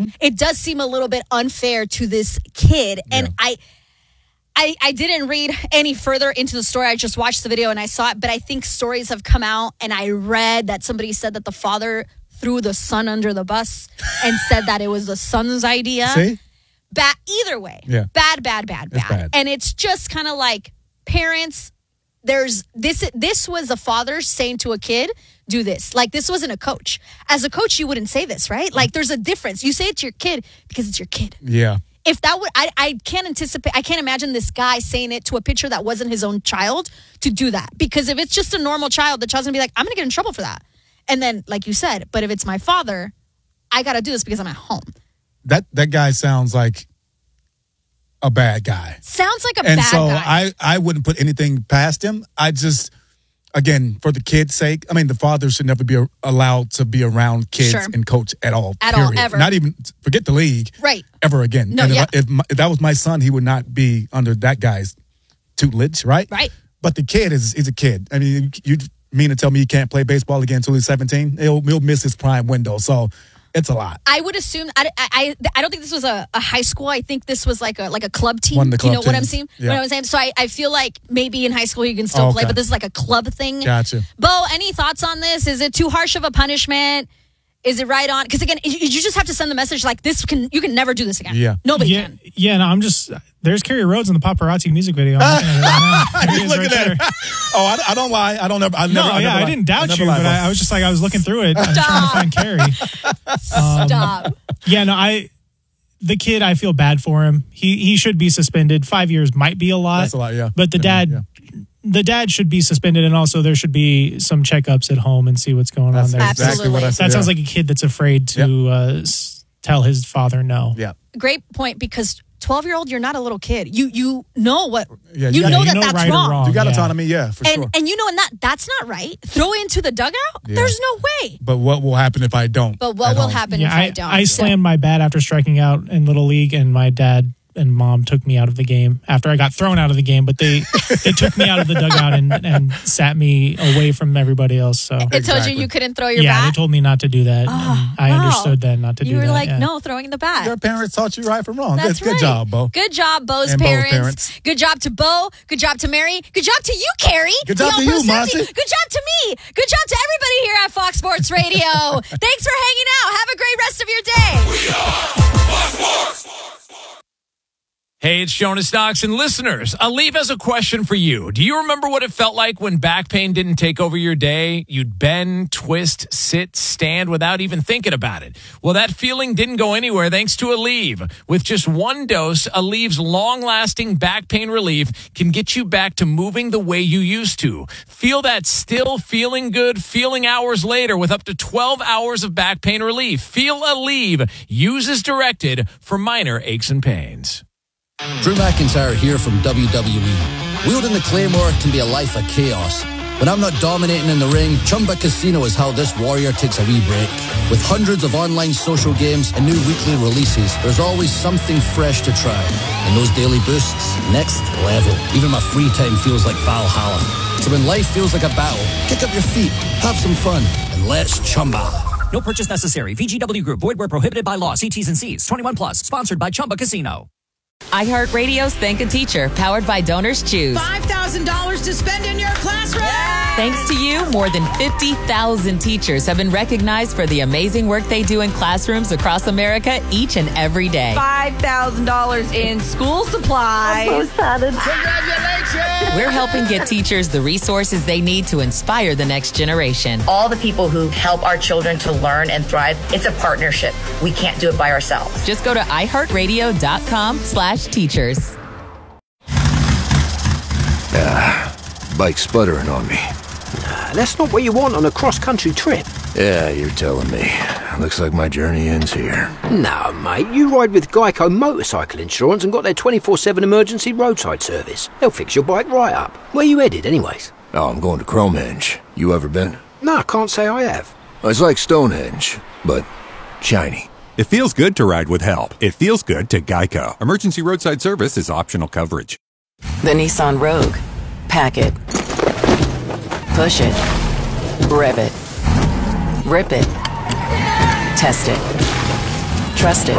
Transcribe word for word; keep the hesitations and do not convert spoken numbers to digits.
it does seem a little bit unfair to this kid. And yeah. I, I, I didn't read any further into the story. I just watched the video and I saw it. But I think stories have come out, and I read that somebody said that the father threw the son under the bus and said that it was the son's idea. See? Bad. Either way. Yeah. Bad, bad, bad, bad. bad. And it's just kind of like parents. There's this. This was a father saying to a kid, do this. Like, this wasn't a coach. As a coach, you wouldn't say this, right? Like, there's a difference. You say it to your kid because it's your kid. Yeah. If that would, I, I can't anticipate, I can't imagine this guy saying it to a pitcher that wasn't his own child to do that. Because if it's just a normal child, the child's going to be like, I'm going to get in trouble for that. And then, like you said, but if it's my father, I got to do this because I'm at home. That that guy sounds like a bad guy. Sounds like a and bad so guy. I, I wouldn't put anything past him. I just, again, for the kid's sake, I mean, the father should never be allowed to be around kids Sure. and coach at all. At period. all, ever. Not even, forget the league. Right. Ever again. No, and yeah. if, I, if, my, if that was my son, he would not be under that guy's tutelage, right? Right. But the kid is, is a kid. I mean, you mean to tell me he can't play baseball again until he's seventeen? He'll, he'll miss his prime window. So it's a lot. I would assume, I, I, I don't think this was a, a high school. I think this was like a like a club team. One of the club you know what I'm teams. saying? Yeah. What I'm saying? So I, I feel like maybe in high school you can still Oh, play, okay. but this is like a club thing. Gotcha. Bo, any thoughts on this? Is it too harsh of a punishment? Is it right on? Because again, you you just have to send the message like this can you can never do this again. Yeah. Nobody yeah, can. Yeah, no, I'm just, there's Kerry Rhodes in the Paparazzi music video. I'm looking at it right now. There he He's is looking right at there. it. Oh, I, I don't lie. I don't ever. I No, never. I yeah, never I lie. didn't doubt never you, lie, but bro. I, I was just like, I was looking through it. I was trying to find Kerry. Stop. Yeah, no, I, the kid, I feel bad for him. He he should be suspended. Five years might be a lot. That's a lot, yeah. But the Yeah, dad, yeah. the dad should be suspended, and also there should be some checkups at home and see what's going That's on there. exactly Absolutely. what I That said. sounds yeah. like a kid that's afraid to uh, s- tell his father no. Yeah. Great point, because twelve-year-old, you're not a little kid. You you know what Yeah, you, you know gotta- that you know that's right or wrong. wrong. You got yeah. autonomy, yeah, for And sure. and you know, and that that's not right. Throw it into the dugout? There's no way. But what will happen if I don't? But what at will home? happen Yeah, if I, I don't? I slammed my bat after striking out in Little League, and my dad and mom took me out of the game after I got thrown out of the game. But they they took me out of the dugout and, and sat me away from everybody else. So It told Exactly. you you couldn't throw your yeah, bat? they told me not to do that. Oh, and I wow. understood then not to You do were that. like, yeah. no, throwing the bat. Your parents taught you right from wrong. That's good, good right. job, Bo. Good job, Bo's And Bo's parents. parents. Good job to Bo. Good job to Mary. Good job to you, Carrie. Good job The to All you, Pro Monty. seventy. Good job to me. Good job to everybody here at Fox Sports Radio. Thanks for hanging out. Have a great rest of your day. Hey, it's Jonas Knox, and listeners, Aleve has a question for you. Do you remember what it felt like when back pain didn't take over your day? You'd bend, twist, sit, stand without even thinking about it. Well, that feeling didn't go anywhere thanks to Aleve. With just one dose, Aleve's long-lasting back pain relief can get you back to moving the way you used to. Feel that still feeling good feeling hours later with up to twelve hours of back pain relief. Feel Aleve. Use as directed for minor aches and pains. Drew McIntyre here from W W E. Wielding the Claymore can be a life of chaos. When I'm not dominating in the ring, Chumba Casino is how this warrior takes a wee break. With hundreds of online social games and new weekly releases, there's always something fresh to try. And those daily boosts, next level. Even my free time feels like Valhalla. So when life feels like a battle, kick up your feet, have some fun, and let's Chumba. No purchase necessary. V G W Group. Void where prohibited by law. See T's and C's. twenty-one plus. Sponsored by Chumba Casino. iHeartRadio's Thank a Teacher, powered by Donors Choose. five thousand dollars to spend in your classroom. Thanks to you, more than fifty thousand teachers have been recognized for the amazing work they do in classrooms across America each and every day. five thousand dollars in school supplies. I'm so excited. Congratulations! We're helping get teachers the resources they need to inspire the next generation. All the people who help our children to learn and thrive, it's a partnership. We can't do it by ourselves. Just go to iHeartRadio.com slash teachers. Ah, bike's sputtering on me. Nah, that's not what you want on a cross-country trip. Yeah, you're telling me. Looks like my journey ends here. No, mate, you ride with Geico Motorcycle Insurance and got their twenty-four seven emergency roadside service. They'll fix your bike right up. Where you headed, anyways? Oh, I'm going to Cromenge. You ever been? No, I can't say I have. It's like Stonehenge, but shiny. It feels good to ride with help. It feels good to Geico. Emergency roadside service is optional coverage. The Nissan Rogue. Pack it. Push it. Rev it. Rip it. Test it. Trust it.